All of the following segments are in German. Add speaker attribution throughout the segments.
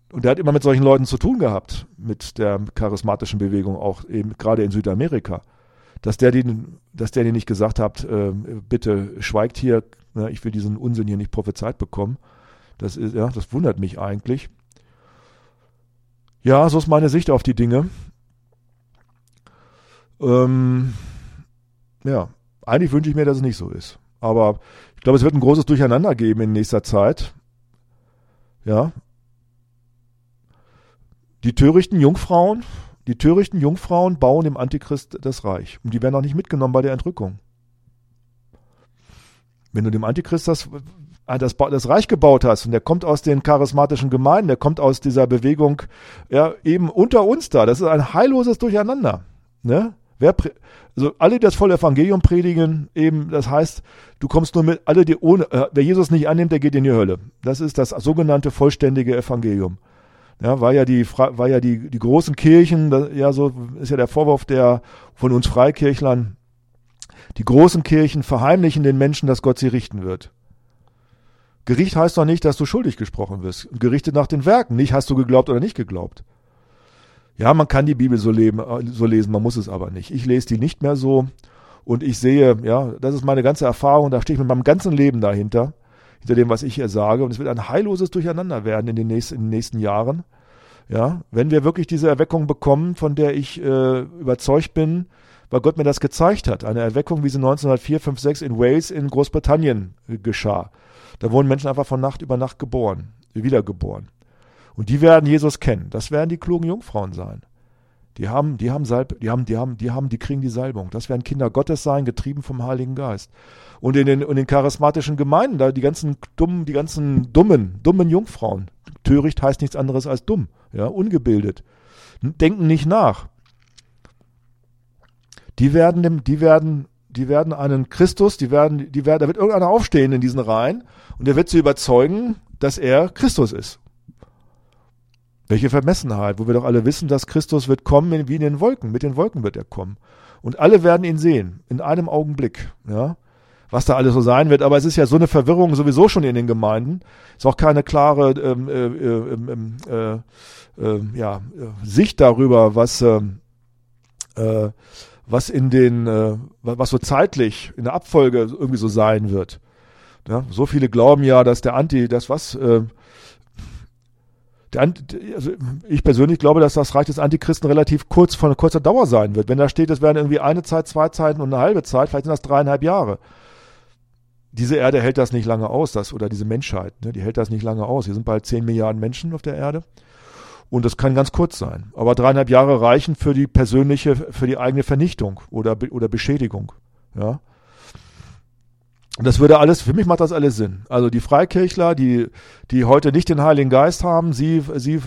Speaker 1: Und der hat immer mit solchen Leuten zu tun gehabt, mit der charismatischen Bewegung, auch eben gerade in Südamerika. Dass der denen nicht gesagt hat, bitte schweigt hier, ne, ich will diesen Unsinn hier nicht prophezeit bekommen. Das wundert mich eigentlich. Ja, so ist meine Sicht auf die Dinge. Ja, eigentlich wünsche ich mir, dass es nicht so ist. Aber ich glaube, es wird ein großes Durcheinander geben in nächster Zeit. Ja. Die törichten Jungfrauen bauen dem Antichrist das Reich. Und die werden auch nicht mitgenommen bei der Entrückung. Wenn du dem Antichrist das Reich gebaut hast und der kommt aus den charismatischen Gemeinden, der kommt aus dieser Bewegung, ja, eben unter uns da, das ist ein heilloses Durcheinander. Ne? Also alle, die das volle Evangelium predigen, eben, das heißt, du kommst nur mit, alle, die wer Jesus nicht annimmt, der geht in die Hölle. Das ist das sogenannte vollständige Evangelium. Ja, war ja die großen Kirchen, so ist ja der Vorwurf von uns Freikirchlern, die großen Kirchen verheimlichen den Menschen, dass Gott sie richten wird. Gericht heißt doch nicht, dass du schuldig gesprochen wirst. Gerichtet nach den Werken, nicht hast du geglaubt oder nicht geglaubt. Ja, man kann die Bibel so lesen, man muss es aber nicht. Ich lese die nicht mehr so und ich sehe, ja, das ist meine ganze Erfahrung, da stehe ich mit meinem ganzen Leben dahinter, hinter dem, was ich hier sage. Und es wird ein heilloses Durcheinander werden in den nächsten Jahren. Ja, wenn wir wirklich diese Erweckung bekommen, von der ich überzeugt bin, weil Gott mir das gezeigt hat. Eine Erweckung, wie sie 1904, 5, 6 in Wales in Großbritannien geschah. Da wurden Menschen einfach von Nacht über Nacht wiedergeboren. Und die werden Jesus kennen. Das werden die klugen Jungfrauen sein. Die kriegen die Salbung. Das werden Kinder Gottes sein, getrieben vom Heiligen Geist. Und in den charismatischen Gemeinden, da die ganzen dummen Jungfrauen. Töricht heißt nichts anderes als dumm, ja, ungebildet. Denken nicht nach. Die werden einen Christus, da wird irgendeiner aufstehen in diesen Reihen und der wird sie überzeugen, dass er Christus ist. Welche Vermessenheit, wo wir doch alle wissen, dass Christus wird kommen wie in den Wolken. Mit den Wolken wird er kommen. Und alle werden ihn sehen, in einem Augenblick. Ja? Was da alles so sein wird. Aber es ist ja so eine Verwirrung sowieso schon in den Gemeinden. Es ist auch keine klare Sicht darüber, was was so zeitlich in der Abfolge irgendwie so sein wird. Ja? So viele glauben ja, dass also ich persönlich glaube, dass das Reich des Antichristen relativ von kurzer Dauer sein wird. Wenn da steht, es werden irgendwie eine Zeit, 2 Zeiten und eine halbe Zeit, vielleicht sind das 3,5 Jahre. Diese Erde hält das nicht lange aus, oder diese Menschheit, ne, die hält das nicht lange aus. Hier sind bald 10 Milliarden Menschen auf der Erde und das kann ganz kurz sein. Aber 3,5 Jahre reichen für die eigene Vernichtung oder Beschädigung. Ja. Und das für mich macht das alles Sinn. Also die Freikirchler, die heute nicht den Heiligen Geist haben, sie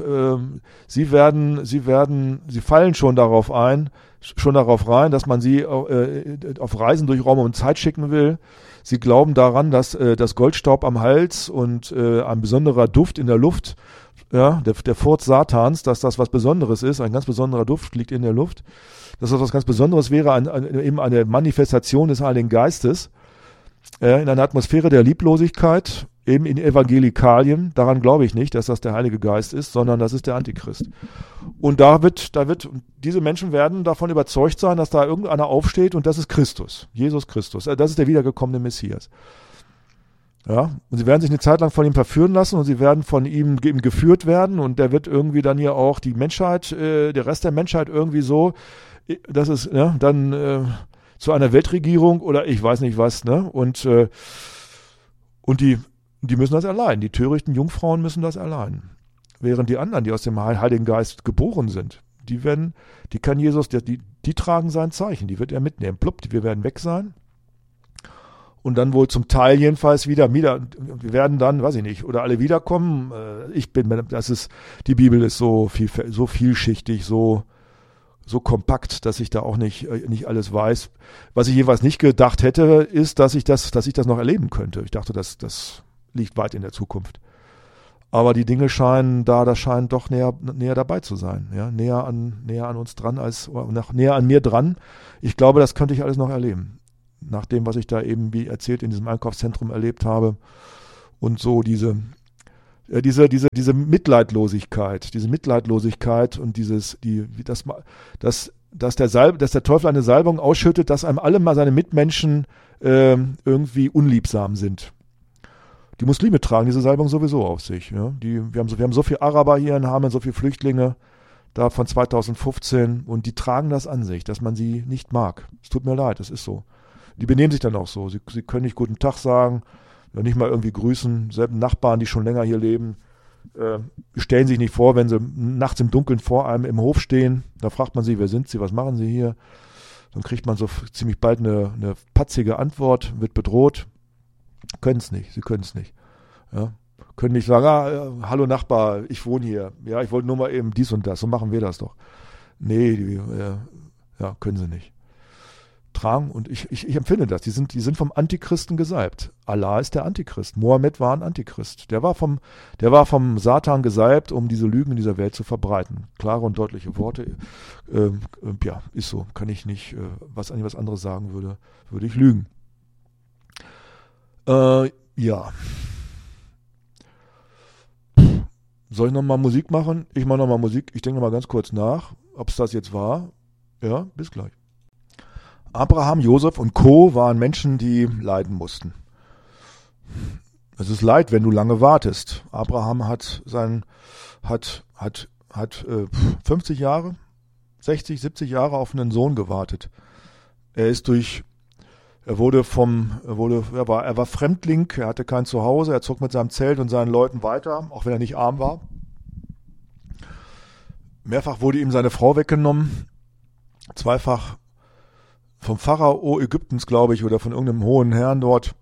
Speaker 1: fallen schon darauf rein, dass man sie auf Reisen durch Raum und Zeit schicken will. Sie glauben daran, dass das Goldstaub am Hals und ein besonderer Duft in der Luft, ja, der Furz Satans, dass das was Besonderes ist, ein ganz besonderer Duft liegt in der Luft, dass das was ganz Besonderes wäre, eben eine Manifestation des Heiligen Geistes. In einer Atmosphäre der Lieblosigkeit, eben in Evangelikalien, daran glaube ich nicht, dass das der Heilige Geist ist, sondern das ist der Antichrist. Und diese Menschen werden davon überzeugt sein, dass da irgendeiner aufsteht und das ist Christus, Jesus Christus, das ist der wiedergekommene Messias. Ja, und sie werden sich eine Zeit lang von ihm verführen lassen und sie werden von ihm geführt werden und der wird irgendwie dann hier auch die Menschheit, der Rest der Menschheit irgendwie so, dass es dann zu einer Weltregierung oder ich weiß nicht was, ne? Und die müssen das erleiden. Die törichten Jungfrauen müssen das erleiden. Während die anderen, die aus dem Heiligen Geist geboren sind, die kann Jesus, die tragen sein Zeichen, die wird er mitnehmen. Plupp, wir werden weg sein. Und dann wohl zum Teil jedenfalls wieder, wir werden dann, weiß ich nicht, oder alle wiederkommen. Die Bibel ist so vielschichtig, so kompakt, dass ich da auch nicht alles weiß. Was ich jeweils nicht gedacht hätte, ist, dass ich das noch erleben könnte. Ich dachte, das liegt weit in der Zukunft. Aber die Dinge scheinen doch näher dabei zu sein, ja, näher an uns dran näher an mir dran. Ich glaube, das könnte ich alles noch erleben. Nach dem, was ich da eben, wie erzählt, in diesem Einkaufszentrum erlebt habe und so diese diese Mitleidlosigkeit und dass der Teufel eine Salbung ausschüttet, dass einem alle mal seine Mitmenschen irgendwie unliebsam sind. Die Muslime tragen diese Salbung sowieso auf sich. Ja? Wir haben so viele Araber hier in Hameln, so viele Flüchtlinge da von 2015 und die tragen das an sich, dass man sie nicht mag. Es tut mir leid, das ist so. Die benehmen sich dann auch so. Sie können nicht guten Tag sagen, nicht mal irgendwie grüßen. Selben Nachbarn, die schon länger hier leben, stellen sich nicht vor, wenn sie nachts im Dunkeln vor einem im Hof stehen. Da fragt man sie, wer sind sie, was machen sie hier? Dann kriegt man so ziemlich bald eine patzige Antwort, wird bedroht. Können es nicht, sie können es nicht. Ja? Können nicht sagen, hallo Nachbar, ich wohne hier. Ja, ich wollte nur mal eben dies und das, so machen wir das doch. Nee, können sie nicht. Tragen und ich empfinde das. Die sind vom Antichristen gesalbt. Allah ist der Antichrist. Mohammed war ein Antichrist. Der war vom Satan gesalbt, um diese Lügen in dieser Welt zu verbreiten. Klare und deutliche Worte. Ist so. Kann ich nicht, was anderes sagen würde ich lügen. Ja. Soll ich nochmal Musik machen? Ich mache nochmal Musik. Ich denke nochmal ganz kurz nach, ob es das jetzt war. Ja, bis gleich. Abraham, Josef und Co. waren Menschen, die leiden mussten. Es ist Leid, wenn du lange wartest. Abraham hat 50 Jahre, 60, 70 Jahre auf einen Sohn gewartet. Er war Fremdling, er hatte kein Zuhause, er zog mit seinem Zelt und seinen Leuten weiter, auch wenn er nicht arm war. Mehrfach wurde ihm seine Frau weggenommen, zweifach vom Pharao Ägyptens, glaube ich, oder von irgendeinem hohen Herrn dort.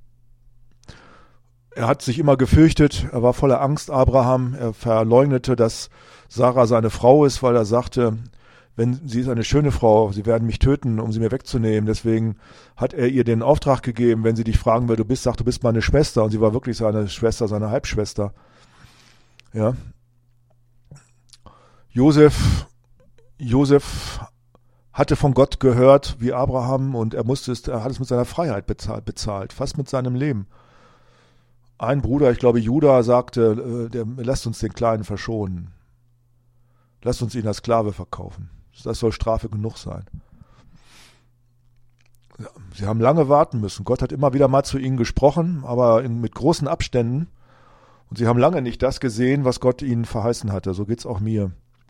Speaker 1: Er hat sich immer gefürchtet, er war voller Angst, Abraham. Er verleugnete, dass Sarah seine Frau ist, weil er sagte, sie ist eine schöne Frau, sie werden mich töten, um sie mir wegzunehmen. Deswegen hat er ihr den Auftrag gegeben, wenn sie dich fragen, wer du bist, sag, du bist meine Schwester. Und sie war wirklich seine Schwester, seine Halbschwester. Ja. Josef hatte von Gott gehört wie Abraham und er hat es mit seiner Freiheit bezahlt, fast mit seinem Leben. Ein Bruder, ich glaube Judah, sagte, lasst uns den Kleinen verschonen. Lasst uns ihn als Sklave verkaufen. Das soll Strafe genug sein. Ja, sie haben lange warten müssen. Gott hat immer wieder mal zu ihnen gesprochen, aber mit großen Abständen. Und sie haben lange nicht das gesehen, was Gott ihnen verheißen hatte. So geht's auch mir.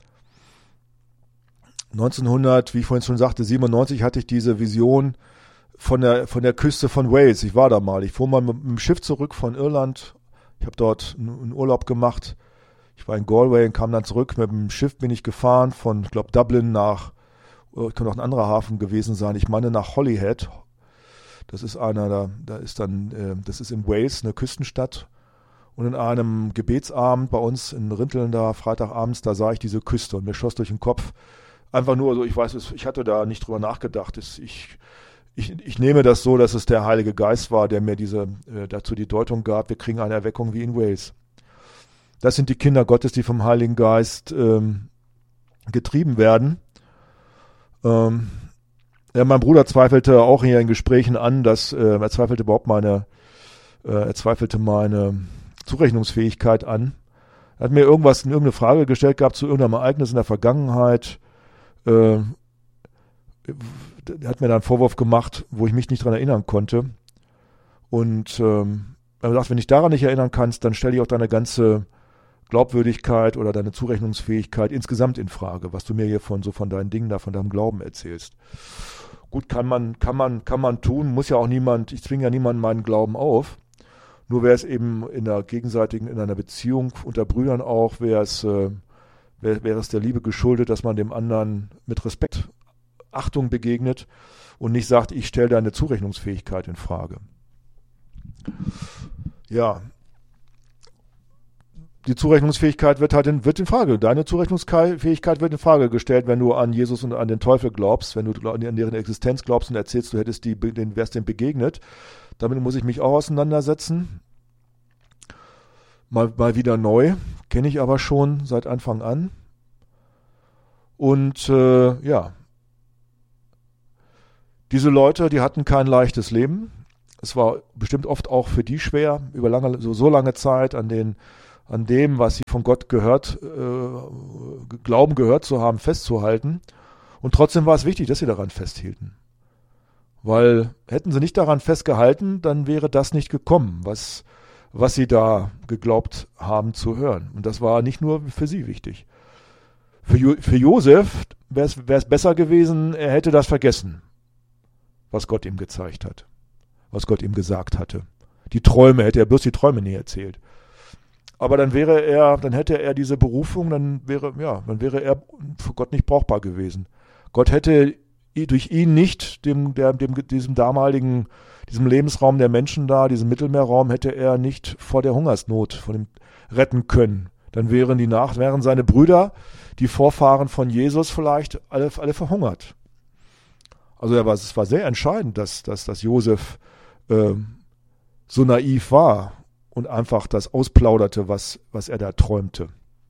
Speaker 1: 1900, wie ich vorhin schon sagte, 97 hatte ich diese Vision von der Küste von Wales. Ich war da mal. Ich fuhr mal mit dem Schiff zurück von Irland. Ich habe dort einen Urlaub gemacht. Ich war in Galway und kam dann zurück. Mit dem Schiff bin ich gefahren von, ich glaube, Dublin nach, kann auch ein anderer Hafen gewesen sein. Ich meine nach Holyhead. Das ist das ist in Wales, eine Küstenstadt. Und in einem Gebetsabend bei uns in Rinteln da, Freitagabends, da sah ich diese Küste und mir schoss durch den Kopf. Einfach nur so, ich hatte da nicht drüber nachgedacht. Ich nehme das so, dass es der Heilige Geist war, der mir dazu die Deutung gab, wir kriegen eine Erweckung wie in Wales. Das sind die Kinder Gottes, die vom Heiligen Geist getrieben werden. Mein Bruder zweifelte auch hier in Gesprächen an, dass er zweifelte meine Zurechnungsfähigkeit an. Er hat mir irgendeine Frage gestellt gehabt zu irgendeinem Ereignis in der Vergangenheit. Er hat mir dann einen Vorwurf gemacht, wo ich mich nicht dran erinnern konnte. Und er sagt, wenn ich daran nicht erinnern kannst, dann stelle ich auch deine ganze Glaubwürdigkeit oder deine Zurechnungsfähigkeit insgesamt in Frage, was du mir hier von deinen Dingen da, von deinem Glauben erzählst. Gut, kann man tun, muss ja auch niemand, ich zwinge ja niemanden meinen Glauben auf. Nur wäre es eben in einer Beziehung unter Brüdern auch, wäre es der Liebe geschuldet, dass man dem anderen mit Respekt, Achtung begegnet und nicht sagt, ich stelle deine Zurechnungsfähigkeit in Frage. Ja, die Zurechnungsfähigkeit wird in Frage. Deine Zurechnungsfähigkeit wird in Frage gestellt, wenn du an Jesus und an den Teufel glaubst, wenn du an deren Existenz glaubst und erzählst, du wärst dem begegnet. Damit muss ich mich auch auseinandersetzen. Mal wieder neu. Kenne ich aber schon seit Anfang an. Und diese Leute, die hatten kein leichtes Leben. Es war bestimmt oft auch für die schwer, über so lange Zeit an den an dem, was sie von Gott glauben gehört zu haben, festzuhalten. Und trotzdem war es wichtig, dass sie daran festhielten. Weil hätten sie nicht daran festgehalten, dann wäre das nicht gekommen, was sie da geglaubt haben zu hören. Und das war nicht nur für sie wichtig. Für Josef wäre es besser gewesen, er hätte das vergessen, was Gott ihm gezeigt hat, was Gott ihm gesagt hatte. Die Träume, hätte er bloß die Träume nie erzählt. Aber dann hätte er diese Berufung, dann wäre er für Gott nicht brauchbar gewesen. Gott hätte durch ihn nicht diesem Lebensraum der Menschen da, diesem Mittelmeerraum, hätte er nicht vor der Hungersnot retten können. Dann wären seine Brüder, die Vorfahren von Jesus, vielleicht alle verhungert. Also es war sehr entscheidend, dass Josef so naiv war und einfach das ausplauderte, was er da träumte.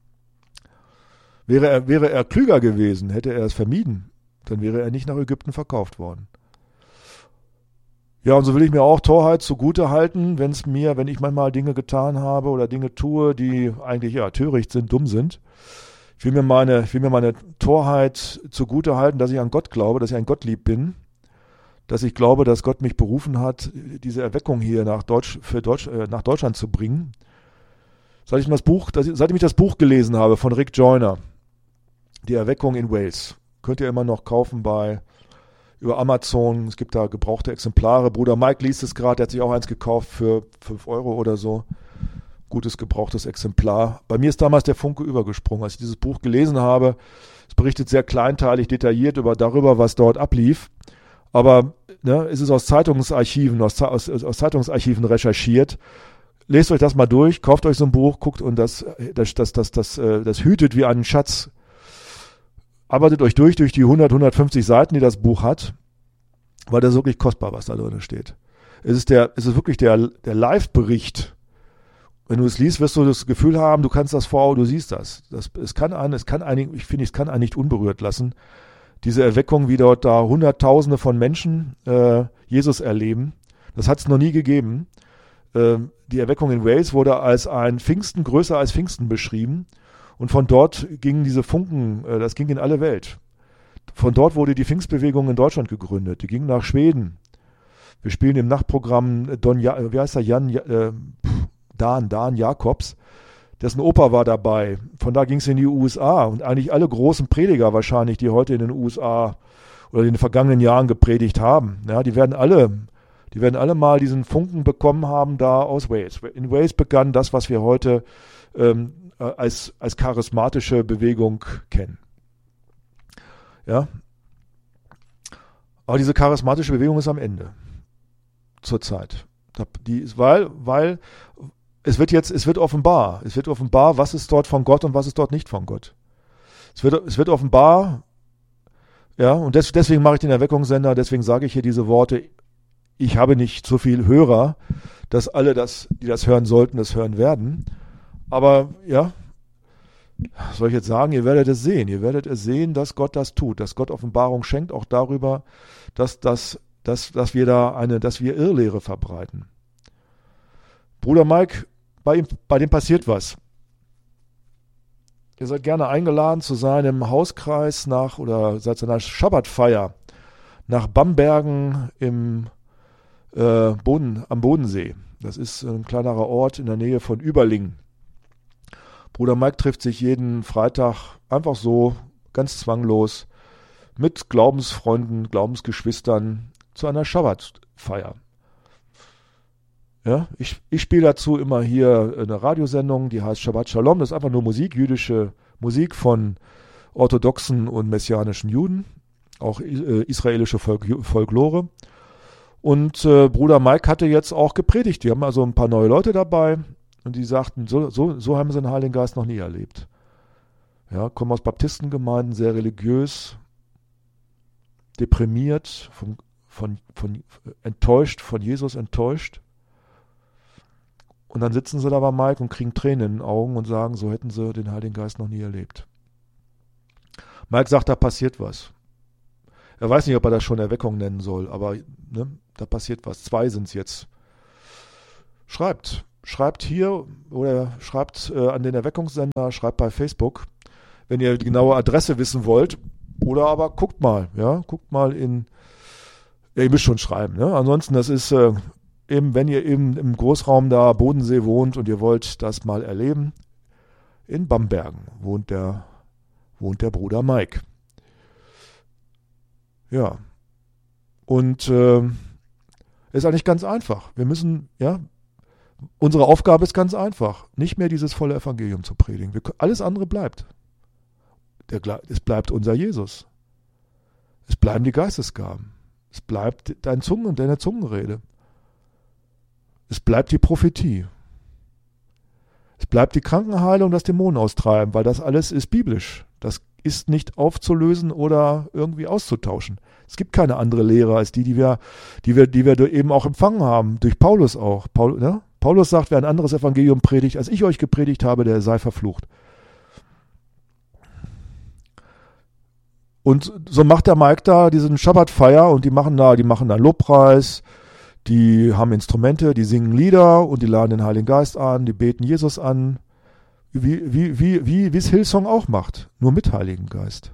Speaker 1: Wäre er klüger gewesen, hätte er es vermieden, dann wäre er nicht nach Ägypten verkauft worden. Ja, und so will ich mir auch Torheit zugute halten, wenn ich manchmal Dinge getan habe oder Dinge tue, die eigentlich töricht sind, dumm sind. Ich will mir meine Torheit zugute halten, dass ich an Gott glaube, dass ich ein Gottlieb bin, dass ich glaube, dass Gott mich berufen hat, diese Erweckung hier nach Deutschland zu bringen. Seit ich das Buch gelesen habe von Rick Joyner, Die Erweckung in Wales, könnt ihr immer noch kaufen über Amazon. Es gibt da gebrauchte Exemplare. Bruder Mike liest es gerade, der hat sich auch eins gekauft für 5 Euro oder so. Gutes, gebrauchtes Exemplar. Bei mir ist damals der Funke übergesprungen, als ich dieses Buch gelesen habe. Es berichtet sehr kleinteilig, detailliert darüber, was dort ablief. Aber es ist aus Zeitungsarchiven recherchiert. Lest euch das mal durch, kauft euch so ein Buch, guckt, und das hütet wie einen Schatz. Arbeitet euch durch die 150 Seiten, die das Buch hat, weil das ist wirklich kostbar, was da drin steht. Es ist wirklich der Live-Bericht. Wenn du es liest, wirst du das Gefühl haben, du kannst das vor, du siehst das. Es kann einen nicht unberührt lassen. Diese Erweckung, wie dort da Hunderttausende von Menschen Jesus erleben, das hat es noch nie gegeben. Die Erweckung in Wales wurde als ein Pfingsten, größer als Pfingsten beschrieben. Und von dort gingen diese Funken, das ging in alle Welt. Von dort wurde die Pfingstbewegung in Deutschland gegründet. Die ging nach Schweden. Wir spielen im Nachtprogramm Dan Jakobs, dessen Opa war dabei. Von da ging es in die USA. Und eigentlich alle großen Prediger wahrscheinlich, die heute in den USA oder in den vergangenen Jahren gepredigt haben, die werden alle mal diesen Funken bekommen haben da aus Wales. In Wales begann das, was wir heute als charismatische Bewegung kennen. Ja. Aber diese charismatische Bewegung ist am Ende. Zurzeit. Weil es wird offenbar. Es wird offenbar, was ist dort von Gott und was ist dort nicht von Gott. Es wird offenbar, und deswegen mache ich den Erweckungssender, deswegen sage ich hier diese Worte. Ich habe nicht so viel Hörer, dass alle, die das hören sollten, das hören werden. Aber was soll ich jetzt sagen? Ihr werdet es sehen. Ihr werdet es sehen, dass Gott das tut, dass Gott Offenbarung schenkt, auch darüber, dass wir Irrlehre verbreiten. Bruder Mike, bei dem passiert was. Ihr seid gerne eingeladen zu seinem Hauskreis seit seiner Schabbatfeier nach Bambergen am Bodensee. Das ist ein kleinerer Ort in der Nähe von Überlingen. Bruder Mike trifft sich jeden Freitag einfach so, ganz zwanglos, mit Glaubensfreunden, Glaubensgeschwistern zu einer Schabbatfeier. Ja, ich spiele dazu immer hier eine Radiosendung, die heißt Shabbat Shalom. Das ist einfach nur Musik, jüdische Musik von orthodoxen und messianischen Juden, auch israelische Folklore. Und Bruder Mike hatte jetzt auch gepredigt. Die haben also ein paar neue Leute dabei. Und die sagten, so haben sie den Heiligen Geist noch nie erlebt. Ja, kommen aus Baptistengemeinden, sehr religiös, deprimiert, enttäuscht, von Jesus enttäuscht. Und dann sitzen sie da bei Mike und kriegen Tränen in den Augen und sagen, so hätten sie den Heiligen Geist noch nie erlebt. Mike sagt, da passiert was. Er weiß nicht, ob er das schon Erweckung nennen soll, aber da passiert was. 2 sind es jetzt. Schreibt. schreibt hier oder schreibt an den Erweckungssender, schreibt bei Facebook, wenn ihr die genaue Adresse wissen wollt. Oder aber guckt mal in, ja, ihr müsst schon schreiben. Ne? Ansonsten, das ist eben, wenn ihr eben im Großraum da Bodensee wohnt und ihr wollt das mal erleben, in Bambergen wohnt der Bruder Mike. Ja. Und ist eigentlich ganz einfach. Wir müssen, ja, unsere Aufgabe ist ganz einfach. Nicht mehr dieses volle Evangelium zu predigen. Alles andere bleibt. Es bleibt unser Jesus. Es bleiben die Geistesgaben. Es bleibt deine Zungenrede. Es bleibt die Prophetie. Es bleibt die Krankenheilung, das Dämonen austreiben, weil das alles ist biblisch. Das ist nicht aufzulösen oder irgendwie auszutauschen. Es gibt keine andere Lehre als die wir eben auch empfangen haben, durch Paulus auch. Paulus sagt, wer ein anderes Evangelium predigt, als ich euch gepredigt habe, der sei verflucht. Und so macht der Mike da diesen Schabbatfeier und die machen da Lobpreis, die haben Instrumente, die singen Lieder und die laden den Heiligen Geist an, die beten Jesus an, wie es Hillsong auch macht, nur mit Heiligen Geist.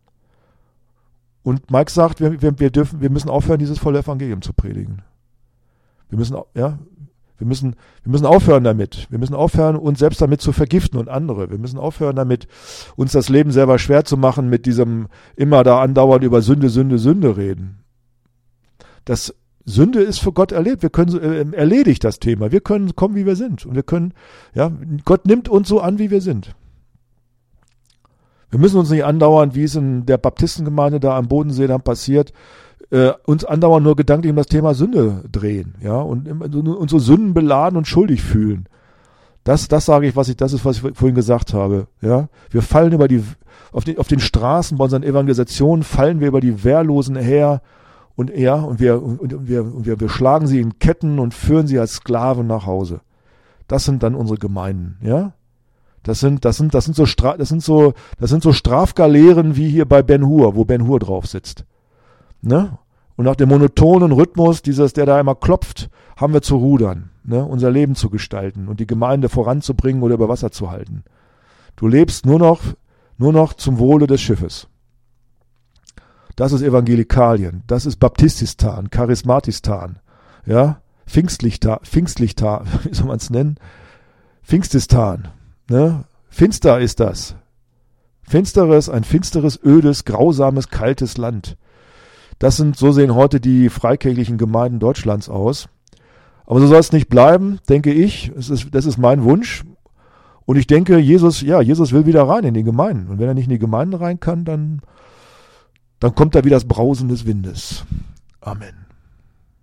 Speaker 1: Und Mike sagt, wir müssen aufhören, dieses volle Evangelium zu predigen. Wir müssen aufhören damit. Wir müssen aufhören, uns selbst damit zu vergiften und andere. Wir müssen aufhören damit, uns das Leben selber schwer zu machen, mit diesem immer da andauernd über Sünde reden. Das Sünde ist für Gott erlebt. Wir können erledigt das Thema. Wir können kommen, wie wir sind. Und wir können, ja, Gott nimmt uns so an, wie wir sind. Wir müssen uns nicht andauernd, wie es in der Baptistengemeinde da am Bodensee dann passiert, uns andauernd nur gedanklich um das Thema Sünde drehen, ja, und unsere Sünden beladen und schuldig fühlen. Das sage ich, was ich vorhin gesagt habe, ja. Wir fallen auf den Straßen bei unseren Evangelisationen fallen wir über die Wehrlosen her und wir schlagen sie in Ketten und führen sie als Sklaven nach Hause. Das sind dann unsere Gemeinden, ja. Das sind so Strafgaleeren wie hier bei Ben Hur, wo Ben Hur drauf sitzt. Ne? Und nach dem monotonen Rhythmus, der da immer klopft, haben wir zu rudern, ne? Unser Leben zu gestalten und die Gemeinde voranzubringen oder über Wasser zu halten. Du lebst nur noch zum Wohle des Schiffes. Das ist Evangelikalien, das ist Baptististan, Charismatistan, ja? Pfingstlichtan, wie soll man es nennen? Pfingstistan, ne? Finster ist das. Ein finsteres, ödes, grausames, kaltes Land. So sehen heute die freikirchlichen Gemeinden Deutschlands aus. Aber so soll es nicht bleiben, denke ich. Das ist mein Wunsch. Und ich denke, Jesus will wieder rein in die Gemeinden. Und wenn er nicht in die Gemeinden rein kann, dann kommt da wie das Brausen des Windes. Amen.